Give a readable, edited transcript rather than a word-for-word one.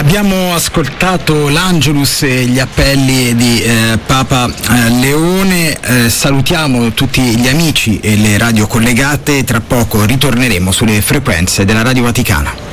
Abbiamo ascoltato l'Angelus e gli appelli di Papa Leone. Salutiamo tutti gli amici e le radio collegate. Tra poco ritorneremo sulle frequenze della Radio Vaticana.